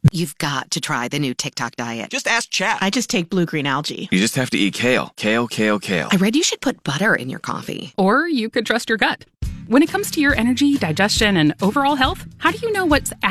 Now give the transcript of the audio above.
You've got to try the new TikTok diet. Just ask chat. I just take blue-green algae. You just have to eat kale. Kale, kale, kale. I read you should put butter in your coffee. Or you could trust your gut. When it comes to your energy, digestion, and overall health, how do you know what's